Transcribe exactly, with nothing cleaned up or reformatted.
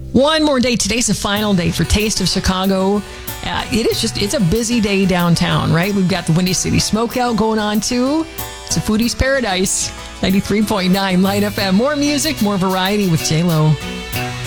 One more day. Today's the final day for Taste of Chicago. Uh, it is just, it's a busy day downtown, right? We've got the Windy City Smokeout going on too. It's a foodie's paradise. ninety-three point nine Light F M. More music, more variety with J-Lo.